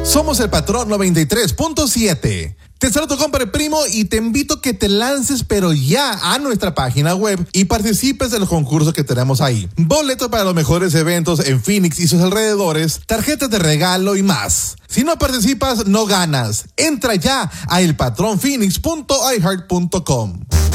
Somos el Patrón 93.7. Te saludo, compadre primo, y te invito a que te lances pero ya a nuestra página web y participes de los concursos que tenemos ahí. Boletos para los mejores eventos en Phoenix y sus alrededores, tarjetas de regalo y más. Si no participas, no ganas. Entra ya a elpatronphoenix.iheart.com.